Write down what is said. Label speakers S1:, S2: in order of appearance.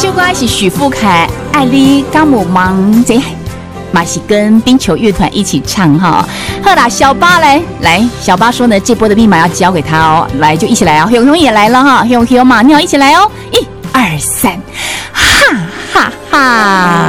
S1: 首歌是许富凯《爱你敢有忙》，这嘛是跟冰球乐团一起唱哈。好啦，小八来，小八说呢，这波的密码要交给他哦，来就一起来哦，熊熊也来了哈，熊熊嘛，你要一起来哦，1、2、3，哈哈哈。